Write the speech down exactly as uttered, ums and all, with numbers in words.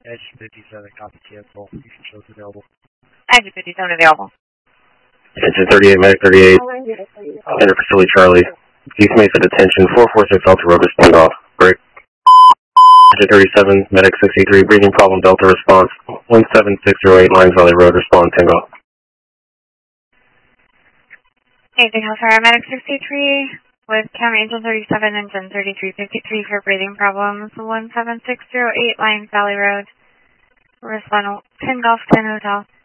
Edge fifty-seven, copy cancel. You can show us available. Edge fifty-seven available. Engine thirty-eight, Medic thirty-eight. Enter facility Charlie. East Mesa detention, four four six Alta Road, stand off. Break. Engine thirty-seven, Medic sixty-three, breathing problem, Delta response. one seven six zero eight, Lions Valley Road, respond, tango. Anything else for Medic sixty-three with County Angel thirty-seven, Engine thirty-three fifty-three for breathing problems, one seven six zero eight, Lions Valley Road. Respond ten Golf ten Hotel.